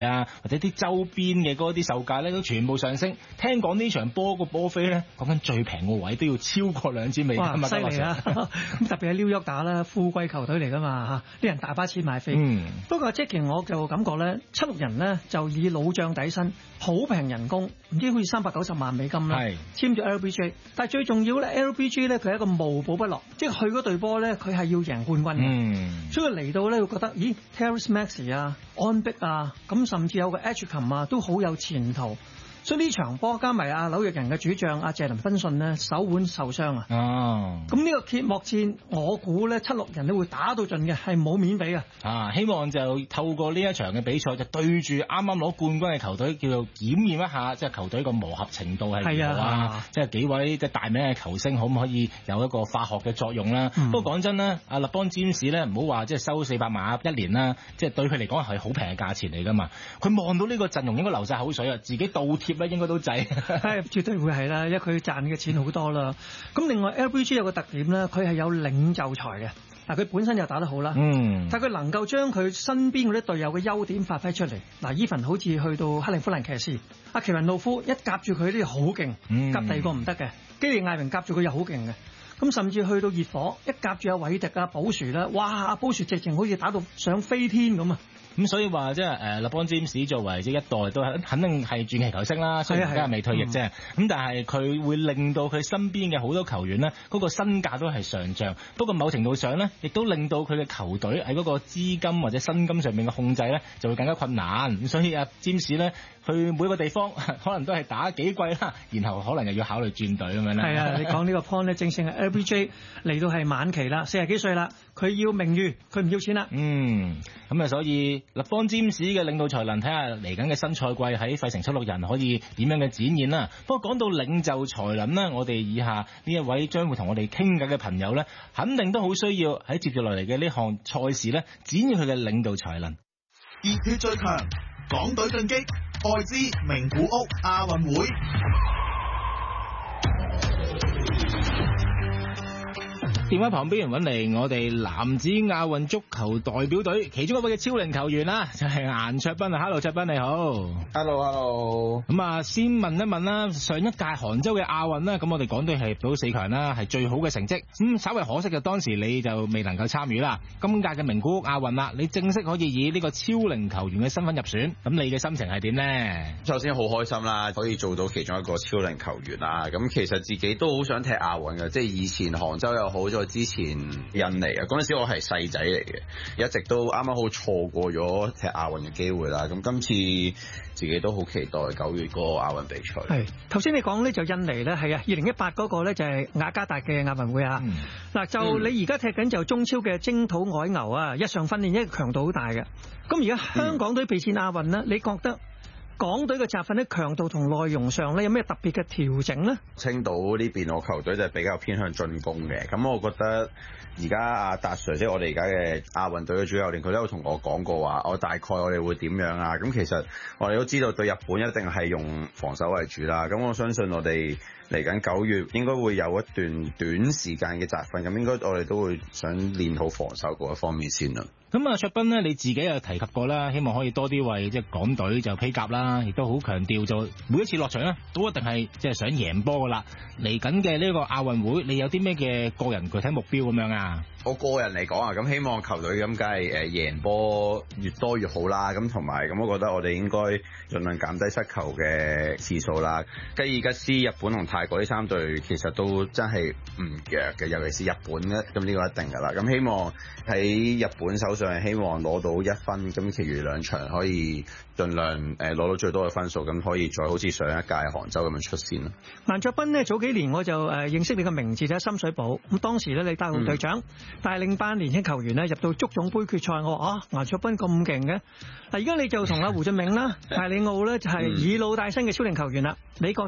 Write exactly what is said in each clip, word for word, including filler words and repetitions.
啊，或者啲周邊嘅嗰啲售價咧都全部上升。聽講呢場波個波飛咧，講緊最平個位都要超過兩千美金。 哇，犀利啊！咁特別係紐約打啦，富貴球隊嚟噶嘛嚇，啲人大把錢買飛。 嗯。 不過 Jackie 我就感覺咧，七六人咧就以老將底薪，好平人工，唔知好似三百九十萬美金啦，簽咗 L B J。但係最重要咧 ，L B J 咧佢係一個無寶不落，即係去嗰隊波咧，佢係要贏冠軍嘅。嗯。所以嚟到咧會覺得，咦 Terrence Maxey 啊，安碧啊，咁甚至有個 Edgecombe 啊，都好有前途。所以呢場波加埋阿紐約人嘅主將阿謝林賓遜呢，手腕受傷啊！哦，咁呢個揭幕戰，我估咧七六人都會打到盡嘅，係冇面俾嘅。 啊，希望就透過呢一場嘅比賽，就對住啱啱攞冠軍嘅球隊，叫做檢驗一下，即係球隊個磨合程度係如何啊！即係幾位即係大名嘅球星，可唔可以有一個化學嘅作用啦？嗯、不過講真啦，阿勒邦詹士咧，唔好話即係收四百萬一年啦，即係對佢嚟講係好平嘅價錢嚟㗎嘛。佢望到呢個陣容應該流晒口水啊，自己倒貼咧應該都制， 係絕對會係啦，因為佢賺嘅錢好多啦。咁另外 L B G 有個特點咧，佢係有領袖才嘅。嗱，佢本身又打得好啦，嗯，但係佢能夠將佢身邊嗰啲隊友嘅優點發揮出嚟。嗱，Even好似去到克利夫蘭騎士，阿奇雲路夫一夾住佢啲好勁，夾第二個唔得嘅，基利艾榮夾住佢又好勁嘅。咁甚至去到熱火，一夾住阿韋迪啊、保殊啦，哇！阿保殊直情好似打到上飛天咁啊！ 咁所以話即係誒勒邦詹士作為即係一代都係肯定係傳奇球星啦，雖然而家係未退役啫。咁、嗯、但係佢會令到佢身邊嘅好多球員咧，嗰、嗰個身價都係上漲。不過某程度上咧，亦都令到佢嘅球隊喺嗰個資金或者薪金上面嘅控制咧，就會更加困難。咁所以阿詹士咧，去每個地方可能都係打幾季啦，然後可能又要考慮轉隊咁樣咧。係啊， 你講呢個 point 咧，正正係 L B J 嚟到係晚期啦，四十幾歲啦，佢要名譽，佢唔要錢啦。嗯， 咁啊，所以勒邦詹士嘅領導才能，睇下嚟緊嘅新賽季喺費城七六人可以點樣嘅展現啦。不過講到領袖才能呢，我哋以下呢一位將會同我哋傾偈嘅朋友呢，肯定都好需要喺接住落嚟嘅呢項賽事呢，展現佢嘅領導才能。 熱血最強，港隊進擊，愛之名古屋亞運會。 電話旁邊揾嚟我哋男子亞運足球代表隊其中一位嘅超齡球員啦，就係顏卓彬啊。Hello， 卓彬你好。 Hello，Hello。 咁啊，先問一問啦，上一屆杭州嘅亞運啦，咁我哋港隊係入到四強啦，係最好嘅成績。咁稍為可惜嘅當時你就未能夠參與啦。今屆嘅名古屋亞運啦，你正式可以以呢個超齡球員嘅身份入選，咁你嘅心情係點呢？ 首先好開心啦，可以做到其中一個超齡球員啦。咁其實自己都好想踢亞運嘅，即係以前杭州又好，之前印尼啊，嗰陣時我係細仔嚟嘅，一直都啱啱好錯過咗踢亞運嘅機會啦。咁今次自己都好期待九月嗰個亞運比賽。 係頭先你講咧就印尼咧，係啊，二零一八嗰個咧就係雅加達嘅亞運會啊。嗱、嗯，就你而家踢緊就中超嘅征討海牛啊，日常訓練一個強度好大嘅。咁而家香港隊備戰亞運咧、嗯，你覺得港隊嘅集訓咧強度同內容上咧有咩特別嘅調整咧？ 青島呢邊我球隊就比較偏向進攻嘅，咁我覺得而家阿達 Sir 即係我哋而家嘅亞運隊嘅主教練，佢都有同我講過話，我大概我哋會點樣啊？咁其實我哋都知道對日本一定係用防守為主啦，咁我相信我哋嚟緊九月應該會有一段短時間嘅集訓，咁應該我哋都會想練好防守嗰一方面先啦。 咁啊，卓彬呢，你自己又提及過啦，希望可以多啲為即係港隊就披甲啦，亦都好強調就每一次落場咧，都一定係即係想贏波噶啦。嚟緊嘅呢個亞運會，你有啲咩嘅個人具體目標咁樣啊？ 我個人嚟講啊，咁希望球隊咁梗係誒贏波越多越好啦。咁同埋咁，我覺得我哋應該盡量減低失球嘅次數啦。吉爾吉斯、日本同泰國呢三隊其實都真係唔弱嘅，尤其是日本咧，咁呢個一定噶啦。咁希望喺日本手上係希望攞到一分，咁其餘兩場可以盡量誒攞到最多嘅分數，咁可以再好似上一屆杭州咁樣出線啦。 顏卓彬呢，早幾年我就誒認識你嘅名字就喺深水埗，咁當時咧你帶號隊長。嗯帶領班年輕球員咧入到足總杯決賽，我話啊顏卓彬咁勁嘅。嗱，而家你就同阿胡俊銘啦、泰里奧咧就係以老帶新嘅超齡球員啦。你覺得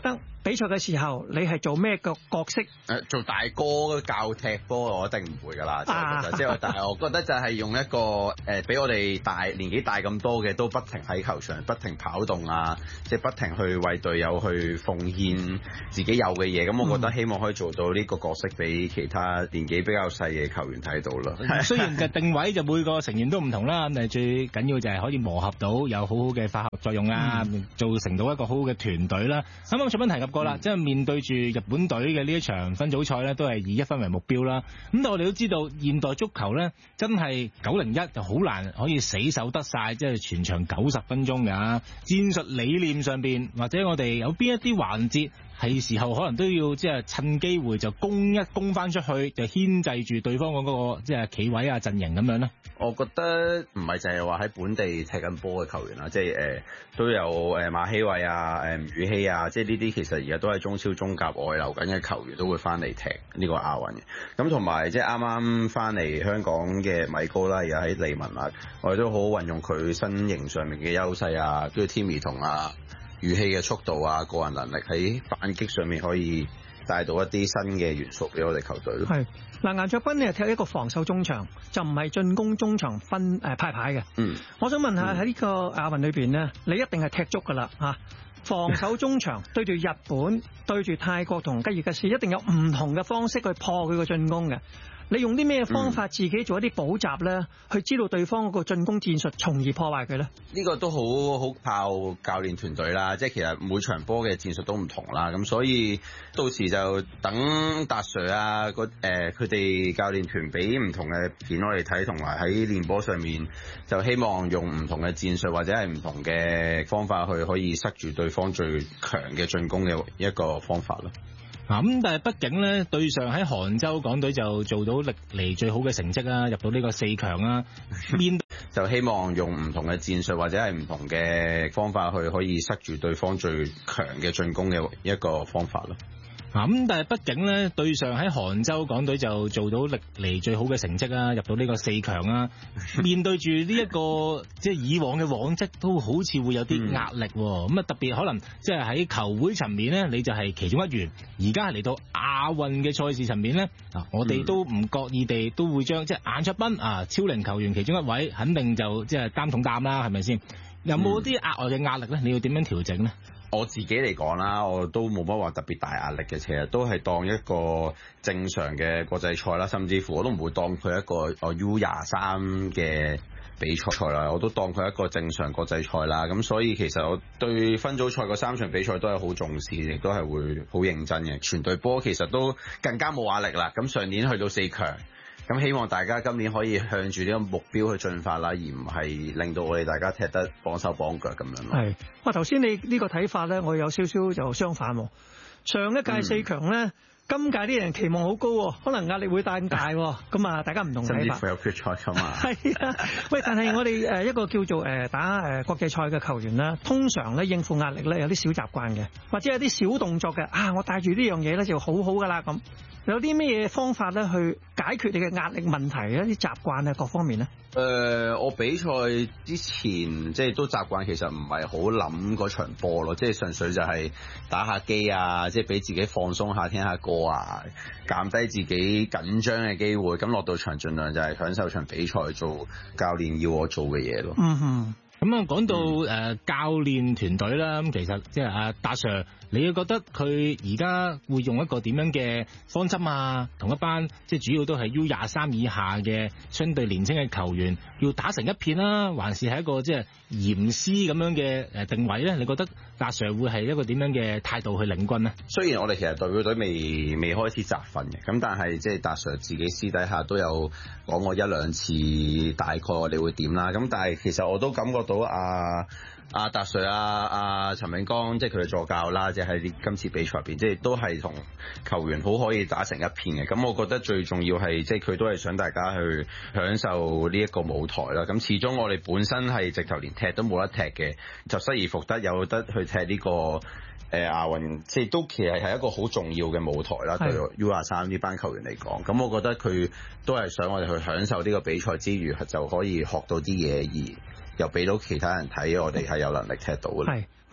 比賽嘅時候，你係做咩個角色？ 誒，做大哥教踢波，我一定唔會㗎啦。即係，但係我覺得就係用一個誒，比我哋大年紀大咁多嘅，都不停喺球場不停跑動啊，即係不停去為隊友去奉獻自己有嘅嘢。咁我覺得希望可以做到呢個角色俾其他年紀比較細嘅球員睇到啦。 雖然嘅定位就每個成員都唔同啦，咁但係最緊要就係可以磨合到有好好嘅化學作用啦，嗯、造成到一個好好嘅團隊啦。啱啱上文提及過啦，嗯、即係面對住日本隊嘅呢一場分組賽咧，都係以一分為目標啦。咁但我哋都知道現代足球咧，真係九零一就好難可以死守得晒，即係全場九十分鐘㗎。戰術理念上邊，或者我哋有邊一啲環節係時候可能都要即係趁機會就攻一攻翻出去，就牽制住對方嗰、嗰個即係企位啊陣營咁樣咧。 我覺得唔係淨係話喺本地踢緊波嘅球員啦，即係誒、呃、都有誒馬希偉啊、誒吳宇希啊，即係呢啲其實而家都係中超、中甲外流緊嘅球員都會翻嚟踢呢個亞運嘅。咁同埋即係啱啱翻嚟香港嘅米高啦，而家喺利文啊，我哋都好運用佢身形上面嘅優勢啊，跟住 Timmy 同啊宇希嘅速度啊、個人能力喺反擊上面可以帶到一啲新嘅元素俾我哋球隊咯。係嗱，顏卓彬你係踢一個防守中場，就唔係進攻中場分誒、呃、派牌嘅。嗯，我想問下喺呢、嗯、個亞運裏邊咧，你一定係踢足噶啦嚇。防守中場對住日本、對住泰國同吉爾吉斯，一定有唔同嘅方式去破佢個進攻嘅。你用啲咩方法自己做一啲補習咧，去知道對方嗰個進攻戰術，從而破壞佢咧？ 呢個都好好靠教練團隊啦，即係其實每場波嘅戰術都唔同啦，咁所以到時就等達 Sir 啊，個誒佢哋教練團俾唔同嘅片我哋睇，同埋喺練波上面就希望用唔同嘅戰術或者係唔同嘅方法去可以塞住對方最強嘅進攻嘅一個方法咯。 咁、嗯、但係畢竟咧，對上喺杭州港隊就做到歷嚟最好嘅成績啦，入到呢個四強啦。面就希望用唔同嘅戰術或者係唔同嘅方法去可以塞住對方最強嘅進攻嘅一個方法咯。 咁、嗯、但係畢竟咧，對上喺杭州港隊就做到歷嚟最好嘅成績啦，入到呢個四強啦。面對住呢一個即係以往嘅往績，都好似會有啲壓力。咁啊、嗯，特別可能即係喺球會層面咧，你就係其中一員。而家係嚟到亞運嘅賽事層面咧，啊，我哋都唔覺意地都會將即係顏卓彬啊，超齡球員其中一位，肯定就即係擔重擔啦，係咪先？有冇啲額外嘅壓力咧？你要點樣調整咧？ 我自己嚟講啦，我都冇乜話特別大壓力嘅，其實都係當一個正常嘅國際賽啦，甚至乎我都唔會當佢一個我 U 廿三嘅比賽啦，我都當佢一個正常國際賽啦。咁所以其實我對分組賽嗰三場比賽都係好重視，亦都係會好認真嘅。全隊波其實都更加冇壓力啦。咁上年去到四強。咁希望大家今年可以向住呢個目標去進發啦，而唔係令到我哋大家踢得綁手綁腳咁樣咯。係， 哇！頭先你呢個睇法咧，我有少少就相反喎。上一屆四強咧，嗯、今屆啲人期望好高，可能壓力會大咁大。咁啊，大家唔同睇法。甚至乎有決賽㗎嘛。係啊，喂！但係我哋誒一個叫做誒打誒國際賽嘅球員啦，通常咧應付壓力咧有啲小習慣嘅，或者有啲小動作嘅。啊，我帶住呢樣嘢咧就好好㗎啦咁。有啲咩嘢方法咧去解決你嘅壓力問題咧？啲習慣啊，各方面咧？ 誒、呃，我比賽之前即係都習慣，其實唔係好諗嗰場波咯，即係純粹就係打下機啊，即係俾自己放鬆下，聽下歌啊，減低自己緊張嘅機會。咁落到場，盡量就係享受場比賽，做教練要我做嘅嘢咯。 嗯哼。 咁啊，講到誒、呃、教練團隊啦，咁其實即係阿達 Sir，你覺得佢而家會用一個點樣嘅方針啊？同一班即係主要都係 U 廿三以下嘅相對年輕嘅球員，要打成一片啦，還是係一個即係嚴師咁樣嘅誒定位咧？你覺得達 Sir 會係一個點樣嘅態度去領軍呢？ 雖然我哋其實代表隊未未開始集訓嘅，咁但係即係達 Sir 自己私底下都有講過一兩次，大概我哋會點啦。咁但係其實我都感覺到。到阿阿達 Sir 啊、阿陳永剛，即係佢嘅助教啦，即係喺今次比賽入邊，即係都係同球員好可以打成一片嘅。咁我覺得最重要係，即係佢都係想大家去享受呢一個舞台啦。咁始終我哋本身係直頭連踢都冇得踢嘅，就失而復得有得去踢呢個誒亞運，即係都其實係一個好重要嘅舞台啦。對 U 廿三呢班球員嚟講，咁我覺得佢都係想我哋去享受呢個比賽之餘，就可以學到啲嘢而。又俾到其他人睇，我哋係有能力踢到嘅。 係，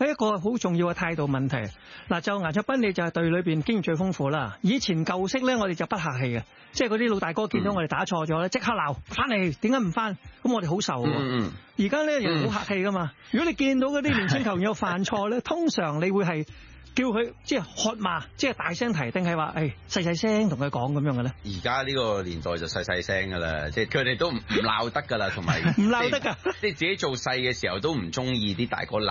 係一個好重要嘅態度問題。嗱，就顏卓彬你就係隊裏邊經驗最豐富啦。以前舊式咧，我哋就不客氣嘅，即係嗰啲老大哥見到我哋打錯咗咧，即刻鬧翻嚟，點解唔翻？咁我哋好受喎。而家咧人好客氣噶嘛。如果你見到嗰啲年輕球員有犯錯咧，通常你會係叫佢即係喝罵，即係大聲提，定係話誒細細聲同佢講咁樣嘅咧？ 而家呢個年代就細細聲噶啦，即係佢哋都唔唔鬧得噶啦，同埋唔鬧得㗎， 即係自己做細嘅時候都唔中意啲大哥鬧。